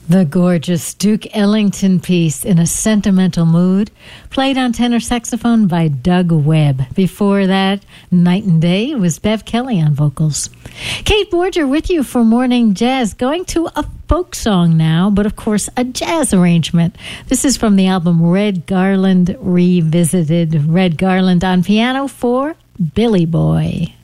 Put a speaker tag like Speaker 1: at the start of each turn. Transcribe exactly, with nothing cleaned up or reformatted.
Speaker 1: The gorgeous Duke Ellington piece, In a Sentimental Mood, played on tenor saxophone by Doug Webb. Before that, Night and Day, was Bev Kelly on vocals. Kate Borger with you for Morning Jazz, going to a folk song now, but of course a jazz arrangement. This is from the album Red Garland Revisited. Red Garland on piano for Billy Boy.